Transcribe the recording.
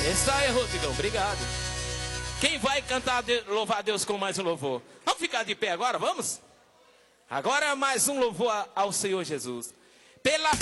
Isso aí, Rodrigão, obrigado. Quem vai cantar, louvar a Deus com mais um louvor? Vamos ficar de pé agora, vamos? Agora mais um louvor ao Senhor Jesus. Pela